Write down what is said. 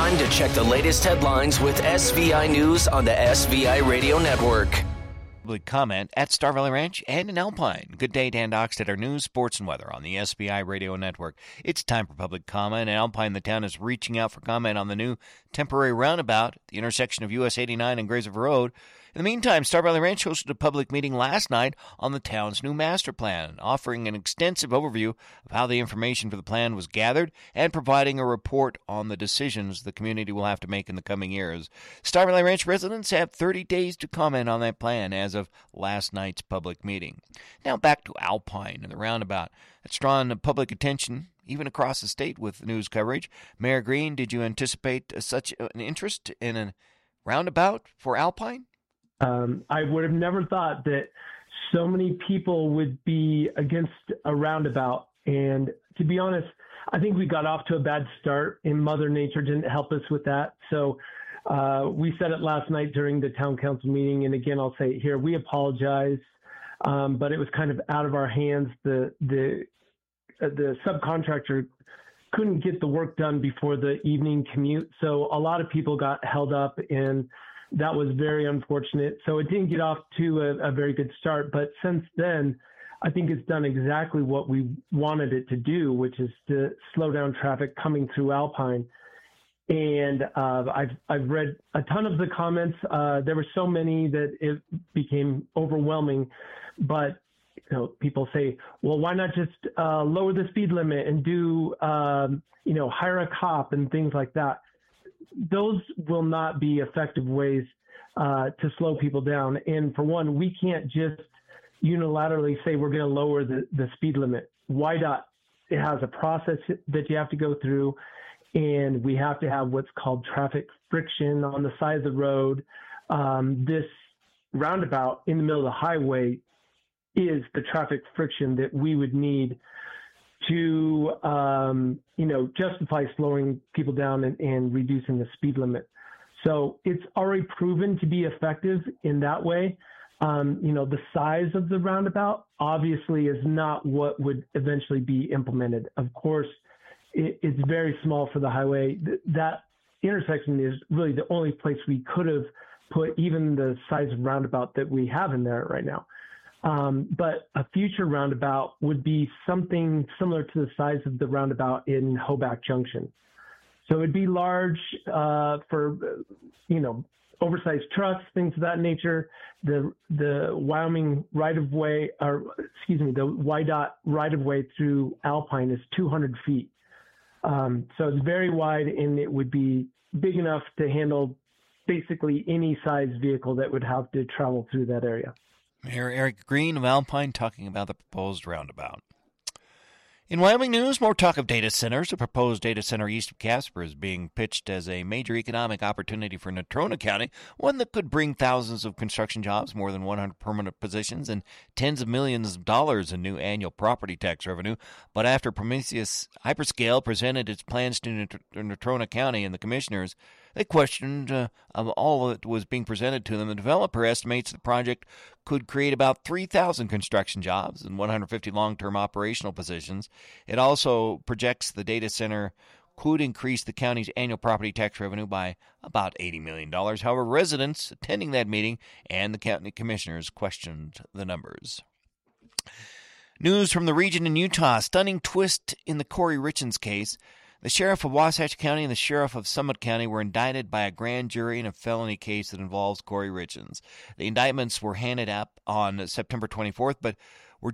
Time to check the latest headlines with SVI News on the SVI Radio Network. Public comment at Star Valley Ranch and in Alpine. Good day, Dan Dockstead, news, sports, and weather on the SVI Radio Network. It's time for public comment. In Alpine, the town is reaching out for comment on the new temporary roundabout at the intersection of US 89 and Grays River Road. In the meantime, Star Valley Ranch hosted a public meeting last night on the town's new master plan, offering an extensive overview of how the information for the plan was gathered and providing a report on the decisions the community will have to make in the coming years. Star Valley Ranch residents have 30 days to comment on that plan as of last night's public meeting. Now back to Alpine and the roundabout. It's drawn public attention even across the state with news coverage. Mayor Green, did you anticipate such an interest in a roundabout for Alpine? I would have never thought that so many people would be against a roundabout. And to be honest, I think we got off to a bad start and Mother Nature didn't help us with that. So we said it last night during the town council meeting. And again, I'll say it here, we apologize, but it was kind of out of our hands. The subcontractor couldn't get the work done before the evening commute. So a lot of people got held up, and that was very unfortunate. So it didn't get off to a very good start. But since then, I think it's done exactly what we wanted it to do, which is to slow down traffic coming through Alpine. And I've read a ton of the comments. There were so many that it became overwhelming. But people say, well, why not just lower the speed limit and do hire a cop and things like that? Those will not be effective ways to slow people down. And for one, we can't just unilaterally say we're going to lower the speed limit. WYDOT, it has a process that you have to go through, and we have to have what's called traffic friction on the side of the road. This roundabout in the middle of the highway is the traffic friction that we would need to, justify slowing people down and reducing the speed limit. So it's already proven to be effective in that way. The size of the roundabout obviously is not what would eventually be implemented. Of course, it's very small for the highway. That intersection is really the only place we could have put even the size of roundabout that we have in there right now. But a future roundabout would be something similar to the size of the roundabout in Hoback Junction. So it'd be large for, oversized trucks, things of that nature. The Wyoming right-of-way, the WYDOT right-of-way through Alpine is 200 feet. So it's very wide, and it would be big enough to handle basically any size vehicle that would have to travel through that area. Mayor Eric Green of Alpine talking about the proposed roundabout. In Wyoming news, more talk of data centers. A proposed data center east of Casper is being pitched as a major economic opportunity for Natrona County, one that could bring thousands of construction jobs, more than 100 permanent positions, and tens of millions of dollars in new annual property tax revenue. But after Prometheus Hyperscale presented its plans to Natrona County and the commissioners, they questioned all that was being presented to them. The developer estimates the project could create about 3,000 construction jobs and 150 long-term operational positions. It also projects the data center could increase the county's annual property tax revenue by about $80 million. However, residents attending that meeting and the county commissioners questioned the numbers. News from the region in Utah. Stunning twist in the Corey Richens case. The sheriff of Wasatch County and the sheriff of Summit County were indicted by a grand jury in a felony case that involves Corey Richens. The indictments were handed up on September 24th, but were